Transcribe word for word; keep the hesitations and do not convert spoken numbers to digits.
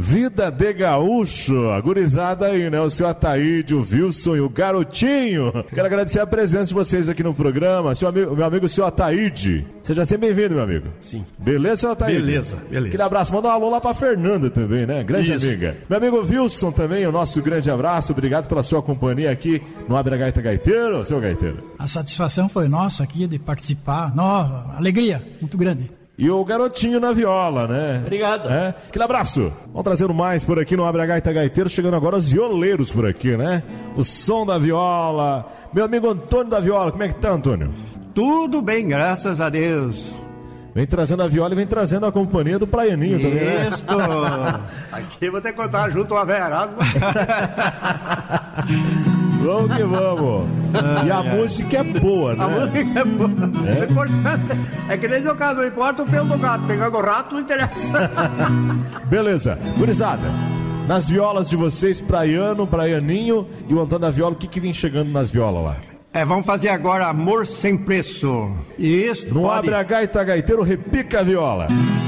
Vida de gaúcho, a gurizada aí, né? O seu Ataíde, o Wilson e o Garotinho. Quero agradecer a presença de vocês aqui no programa. Seu amigo, meu amigo, o seu Ataíde. Seja sempre bem-vindo, meu amigo. Sim. Beleza, seu Ataíde? Beleza, beleza. Aquele abraço. Manda um alô lá pra Fernanda também, né? Grande Isso. amiga. Meu amigo Wilson também, o nosso grande abraço. Obrigado pela sua companhia aqui no Abre a Gaita Gaiteiro, seu gaiteiro. A satisfação foi nossa aqui de participar. Nova, alegria muito grande. E o Garotinho na viola, né? Obrigado. É? Aquele abraço. Vamos trazendo mais por aqui no Abre a Gaita Gaiteiro, chegando agora os violeiros por aqui, né? O som da viola. Meu amigo Antônio da Viola, como é que tá, Antônio? Tudo bem, graças a Deus. Vem trazendo a viola e vem trazendo a companhia do Praianinho também, né? Isso! Aqui vou ter que contar junto uma velharada. Vamos que vamos. E a música é boa, né? A música é boa. É, é importante. É que nem o caso, não importa o pelo do gato. Pegar o rato não interessa. Beleza. Gurizada, nas violas de vocês, Praiano, Praianinho e o Antônio da Viola, o que que vem chegando nas violas lá? É, vamos fazer agora Amor Sem Preço. E isso Não pode... Abre a Gaita Gaiteiro, repica a viola.